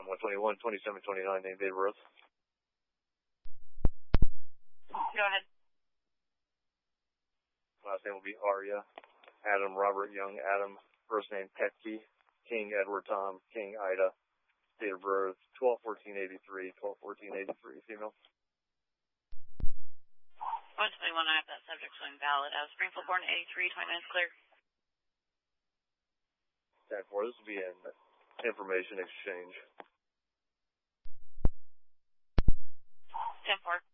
Adam 121, 2729, name, date of birth. Go ahead. Last name will be Arya. Adam Robert Young Adam. First name Petke. King Edward Tom. King Ida. Date of birth 12/14/83. 12/14/83. Female. 121, I have that subject showing valid. Springfield born 83, 20 minutes clear. 10-4, this will be an information exchange. 10-4.